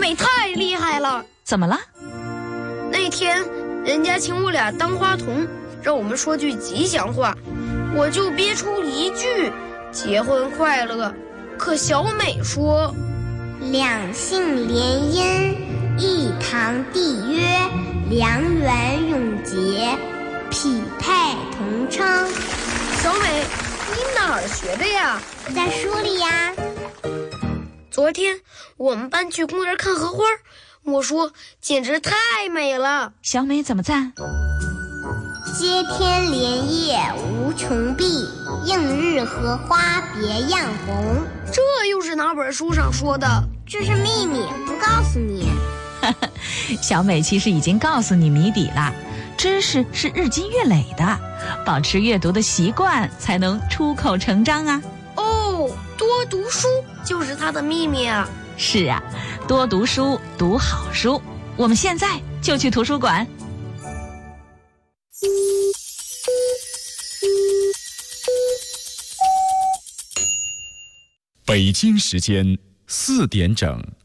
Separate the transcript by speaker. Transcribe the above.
Speaker 1: 美太厉害了。
Speaker 2: 怎么了？
Speaker 1: 那天人家请我俩当花童，让我们说句吉祥话，我就憋出一句结婚快乐。可小美说，
Speaker 3: 两姓联姻，一堂缔约，良缘永结，匹配同称。
Speaker 1: 小美，你哪儿学的呀？
Speaker 3: 在书里呀。
Speaker 1: 昨天我们班去公园看荷花，我说简直太美了。
Speaker 2: 小美怎么赞？
Speaker 3: 接天莲叶无穷碧，映日荷花别样红。
Speaker 1: 这又是哪本书上说的？
Speaker 3: 这是秘密，不告诉你。
Speaker 2: 小美其实已经告诉你谜底了，知识是日积月累的，保持阅读的习惯才能出口成章啊。
Speaker 1: 哦，多读书就是它的秘密啊。
Speaker 2: 是啊，多读书，读好书。我们现在就去图书馆。
Speaker 4: 北京时间4点整。